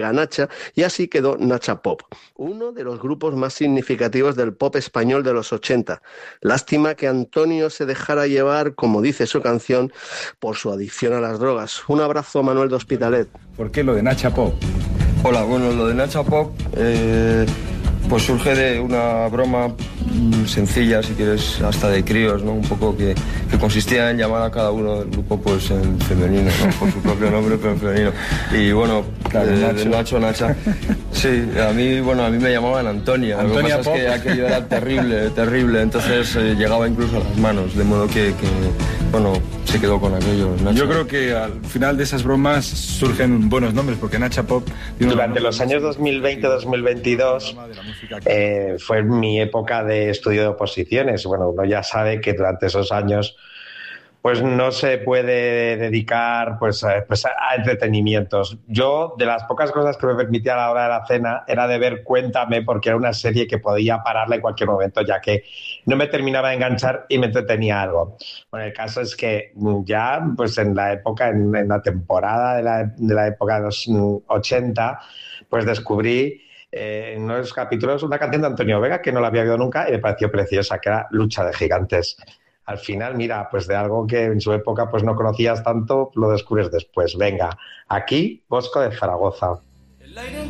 Nacha, y así quedó Nacha Pop, uno de los grupos más significativos del pop español de los 80. Lástima que Antonio se dejara llevar, como dice su canción, por su adicción a las drogas. Un abrazo, Manuel de Hospitalet. ¿Por qué lo de Nacha Pop? Hola, bueno, lo de Nacha Pop pues surge de una broma sencilla, si quieres, hasta de críos, ¿no? Un poco que consistía en llamar a cada uno del grupo pues en femenino, ¿no? Por su propio nombre, pero en femenino. Y bueno, claro, Nacha. Sí, a mí me llamaban Antonia. Lo que pasa Pop. Es que aquello era terrible. Entonces llegaba incluso a las manos, de modo que se quedó con aquello. Nacha. Yo creo que al final de esas bromas surgen buenos nombres, porque Nacha Pop... Durante los años 2020-2022 fue mi época de estudio de oposiciones. Bueno, uno ya sabe que durante esos años pues no se puede dedicar pues a entretenimientos. Yo, de las pocas cosas que me permitía a la hora de la cena, era de ver Cuéntame, porque era una serie que podía pararla en cualquier momento, ya que no me terminaba de enganchar y me entretenía algo. Bueno, el caso es que ya, pues en la época, en la temporada de la época de los 80, pues descubrí en uno de los capítulos una canción de Antonio Vega que no la había oído nunca y me pareció preciosa, que era Lucha de Gigantes. Al final, mira, pues de algo que en su época pues no conocías tanto, lo descubres después. Venga, aquí, Bosco de Zaragoza. El aire